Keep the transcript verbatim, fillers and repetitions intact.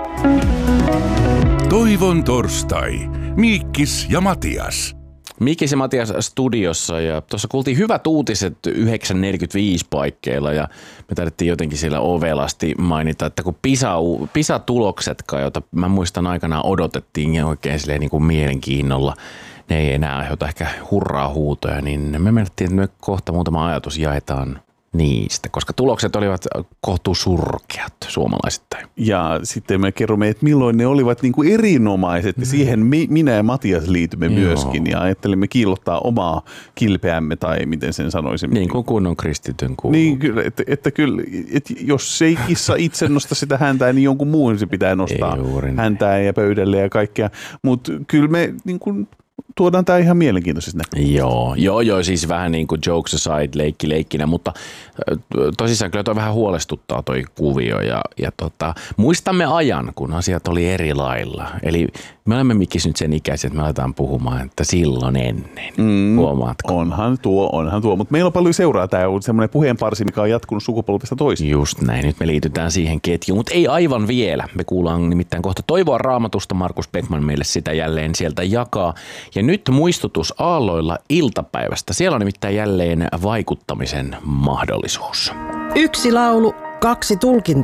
Toivon torstai. Miikkis ja Matias. Miikkis ja Matias studiossa ja tuossa kuultiin hyvät uutiset yhdeksän neljäkymmentäviisi paikkeilla ja me taidettiin jotenkin siellä ovelasti mainita, että kun PISA, PISA-tuloksetkaan, joita mä muistan aikanaan odotettiin oikein silleen niin kuin mielenkiinnolla, ne ei enää aiheuta ehkä hurraa huutoja, niin me menettiin, että me kohta muutama ajatus jaetaan niistä, koska tulokset olivat kohtuu surkeat suomalaisittain. Ja sitten me kerromme, että milloin ne olivat niin kuin erinomaiset, ja siihen mi- minä ja Matias liitymme Joo. myöskin, ja ajattelimme kiillottaa omaa kilpeämme, tai miten sen sanoisimme. Niin kuin kunnon kristityn kuuluu. Niin, kyllä, että, että kyllä, että jos ei kissa itse nosta sitä häntää, niin jonkun muun se pitää nostaa häntää ja pöydälle ja kaikkea, mutta kyllä me niin kuin tuodaan tämä ihan mielenkiintoisesti näkyy. Joo, joo, joo, siis vähän niin kuin jokes aside, leikki leikkinä, mutta tosissaan kyllä toi vähän huolestuttaa toi kuvio ja, ja tota, muistamme ajan, kun asiat oli eri lailla. Eli me olemme Mikkis nyt sen ikäiset, että me aletaan puhumaan, että silloin ennen. Mm, Huomaatko? Onhan tuo, onhan tuo, mutta meillä on paljon seuraa. Tämä on semmoinen puheenparsi, mikä on jatkunut sukupolvesta toiseen. Just näin, nyt me liitytään siihen ketjuun, mutta ei aivan vielä. Me kuullaan nimittäin kohta Toivoa Raamatusta, Markus Beckman meille sitä jälleen sieltä jakaa. Ja nyt muistutus aalloilla iltapäivästä. Siellä on nimittäin jälleen vaikuttamisen mahdollisuus. Yksi laulu, kaksi tulkintaa.